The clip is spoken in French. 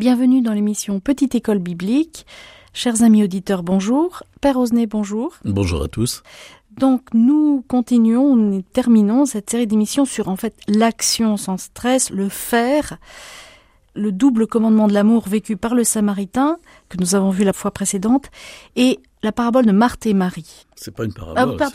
Bienvenue dans l'émission Petite École Biblique. Chers amis auditeurs, bonjour. Père Osnet, bonjour. Bonjour à tous. Donc nous terminons cette série d'émissions sur en fait l'action sans stress, le faire, le double commandement de l'amour vécu par le Samaritain, que nous avons vu la fois précédente, et la parabole de Marthe et Marie. C'est pas une parabole.